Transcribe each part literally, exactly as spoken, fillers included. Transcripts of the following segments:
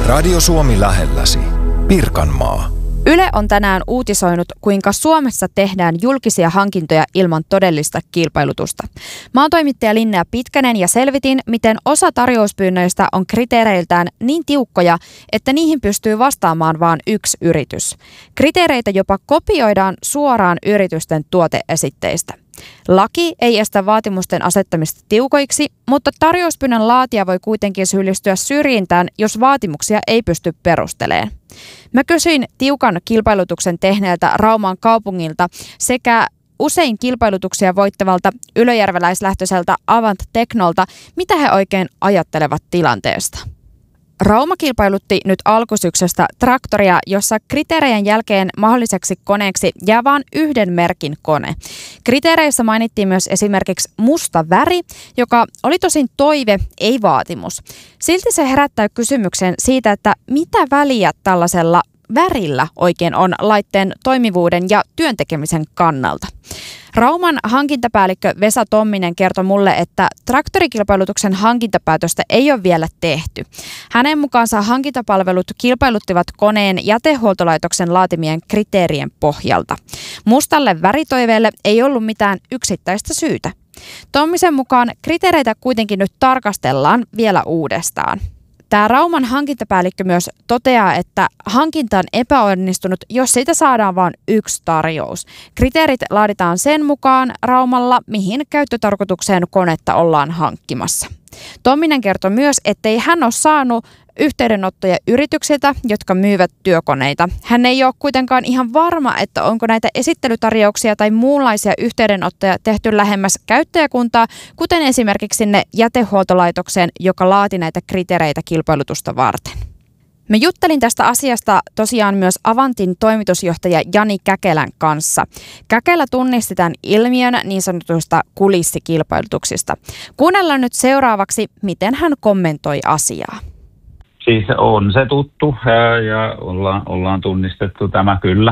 Radio Suomi lähelläsi. Pirkanmaa. Yle on tänään uutisoinut, kuinka Suomessa tehdään julkisia hankintoja ilman todellista kilpailutusta. Mä oon toimittaja Linnea Pitkänen ja selvitin, miten osa tarjouspyynnöistä on kriteereiltään niin tiukkoja, että niihin pystyy vastaamaan vain yksi yritys. Kriteereitä jopa kopioidaan suoraan yritysten tuoteesitteistä. Laki ei estä vaatimusten asettamista tiukoiksi, mutta tarjouspyynnön laatija voi kuitenkin syyllistyä syrjintään, jos vaatimuksia ei pysty perustelemaan. Mä kysyin tiukan kilpailutuksen tehneeltä Rauman kaupungilta sekä usein kilpailutuksia voittavalta ylöjärveläislähtöiseltä Avant Technolta, mitä he oikein ajattelevat tilanteesta. Rauma kilpailutti nyt alkusyksystä traktoria, jossa kriteerien jälkeen mahdolliseksi koneeksi jää vain yhden merkin kone. Kriteereissä mainittiin myös esimerkiksi musta väri, joka oli tosin toive, ei vaatimus. Silti se herättää kysymyksen siitä, että mitä väliä tällaisella värillä oikein on laitteen toimivuuden ja työntekemisen kannalta. Rauman hankintapäällikkö Vesa Tomminen kertoi mulle, että traktorikilpailutuksen hankintapäätöstä ei ole vielä tehty. Hänen mukaansa hankintapalvelut kilpailuttivat koneen jätehuoltolaitoksen laatimien kriteerien pohjalta. Mustalle väritoiveelle ei ollut mitään yksittäistä syytä. Tommisen mukaan kriteereitä kuitenkin nyt tarkastellaan vielä uudestaan. Tämä Rauman hankintapäällikkö myös toteaa, että hankinta on epäonnistunut, jos siitä saadaan vain yksi tarjous. Kriteerit laaditaan sen mukaan Raumalla, mihin käyttötarkoitukseen konetta ollaan hankkimassa. Tomminen kertoi myös, ettei hän ole saanut yhteydenottoja yrityksiltä, jotka myyvät työkoneita. Hän ei ole kuitenkaan ihan varma, että onko näitä esittelytarjouksia tai muunlaisia yhteydenottoja tehty lähemmäs käyttäjäkuntaa, kuten esimerkiksi sinne jätehuoltolaitokseen, joka laati näitä kriteereitä kilpailutusta varten. Mä juttelin tästä asiasta tosiaan myös Avantin toimitusjohtaja Jani Käkelän kanssa. Käkelä tunnisti tämän ilmiön niin sanotuista kulissikilpailutuksista. Kuunnellaan nyt seuraavaksi, miten hän kommentoi asiaa. Siis on se tuttu ja ollaan, ollaan tunnistettu tämä kyllä.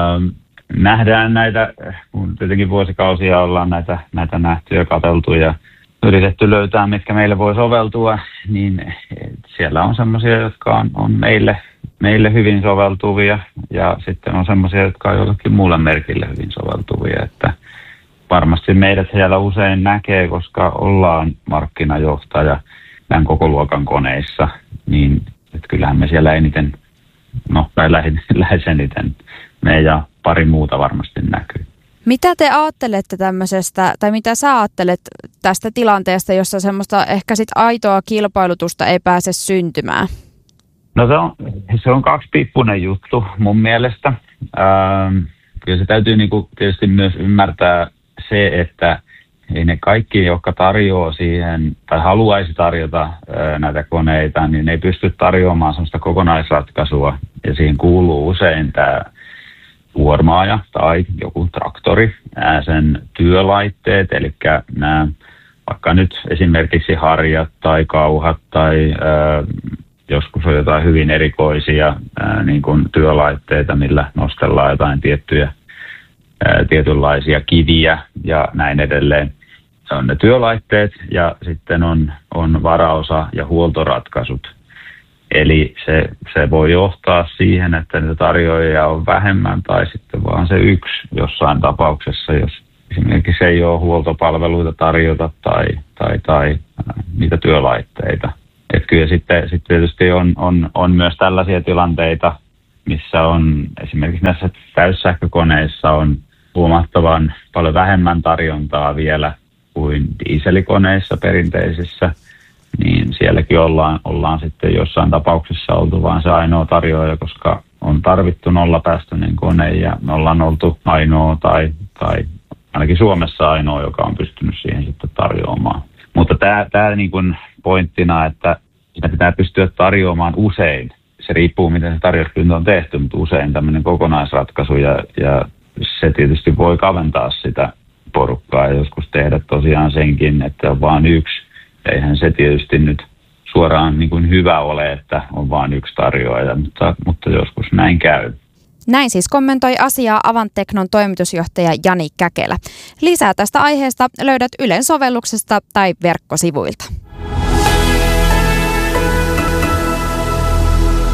Nähdään näitä, kun tietenkin vuosikausia ollaan näitä, näitä nähty ja katseltu ja yritetty löytää, mitkä meille voi soveltua, niin siellä on semmoisia, jotka on, on meille, meille hyvin soveltuvia ja sitten on semmoisia, jotka on jollekin muulle merkille hyvin soveltuvia. Että varmasti meidät siellä usein näkee, koska ollaan markkinajohtaja tämän koko luokan koneissa, niin että kyllähän me siellä eniten, no tai lähes eniten, me ja pari muuta varmasti näkyy. Mitä te ajattelette tämmöisestä, tai mitä sä ajattelet tästä tilanteesta, jossa semmoista ehkä sit aitoa kilpailutusta ei pääse syntymään? No se on, se on kaksipiippunen juttu mun mielestä. Ähm, kyllä se täytyy niinku tietysti myös ymmärtää se, että ei ne kaikki, jotka tarjoaa siihen tai haluaisi tarjota ää, näitä koneita, niin ne ei pysty tarjoamaan sellaista kokonaisratkaisua. Ja siihen kuuluu usein tämä kuormaaja tai joku traktori, ää, sen työlaitteet, eli nämä vaikka nyt esimerkiksi harjat tai kauhat tai ää, joskus on jotain hyvin erikoisia ää, niin kuin työlaitteita, millä nostellaan jotain tiettyjä ää, tietynlaisia kiviä ja näin edelleen. Se on ne työlaitteet ja sitten on, on varaosa- ja huoltoratkaisut. Eli se, se voi johtaa siihen, että niitä tarjoajia on vähemmän tai sitten vaan se yksi jossain tapauksessa, jos esimerkiksi ei ole huoltopalveluita tarjota tai, tai, tai niitä työlaitteita. Et kyllä sitten, sitten tietysti on, on, on myös tällaisia tilanteita, missä on esimerkiksi näissä täyssähkökoneissa on huomattavan paljon vähemmän tarjontaa vielä kuin dieselikoneissa perinteisissä, niin sielläkin ollaan, ollaan sitten jossain tapauksessa oltu vain se ainoa tarjoaja, koska on tarvittu nollapäästöinen kone ja me ollaan oltu ainoa tai, tai ainakin Suomessa ainoa, joka on pystynyt siihen sitten tarjoamaan. Mutta tämä, tämä niin kuin pointtina, että sitä pitää pystyä tarjoamaan usein. Se riippuu, miten se tarjouspyyntö on tehty, mutta usein tämmöinen kokonaisratkaisu ja, ja se tietysti voi kaventaa sitä porukkaa ja joskus tehdä tosiaan senkin, että on vain yksi. Eihän se tietysti nyt suoraan niin kuin hyvä ole, että on vain yksi tarjoaja, mutta, mutta joskus näin käy. Näin siis kommentoi asiaa Avant Technon toimitusjohtaja Jani Käkelä. Lisää tästä aiheesta löydät Ylen sovelluksesta tai verkkosivuilta.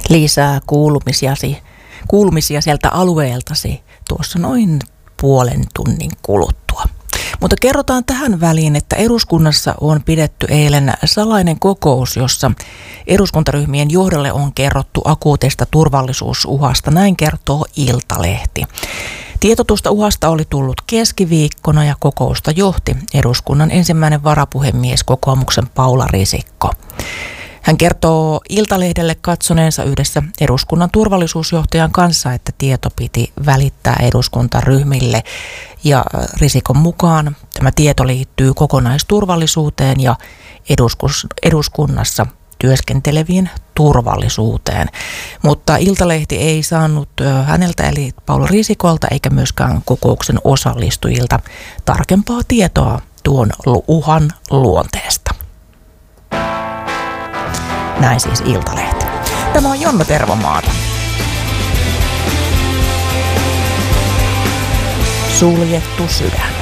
lisää kuulumisiasi, kuulumisia sieltä alueeltasi tuossa noin puolen tunnin kuluttua. Mutta kerrotaan tähän väliin, että eduskunnassa on pidetty eilen salainen kokous, jossa eduskuntaryhmien johdolle on kerrottu akuutista turvallisuusuhasta. Näin kertoo Iltalehti. Tieto tuosta uhasta oli tullut keskiviikkona ja kokousta johti eduskunnan ensimmäinen varapuhemies kokoomuksen Paula Risikko. Hän kertoo Iltalehdelle katsoneensa yhdessä eduskunnan turvallisuusjohtajan kanssa, että tieto piti välittää eduskuntaryhmille. Ja Risikon mukaan tämä tieto liittyy kokonaisturvallisuuteen ja eduskunnassa työskentelevien turvallisuuteen. Mutta Iltalehti ei saanut häneltä eli Paula Risikolta eikä myöskään kokouksen osallistujilta tarkempaa tietoa tuon uhan luonteesta. Näin siis Iltalehti. Tämä on Jonna Tervomaata. Suljettu sydän.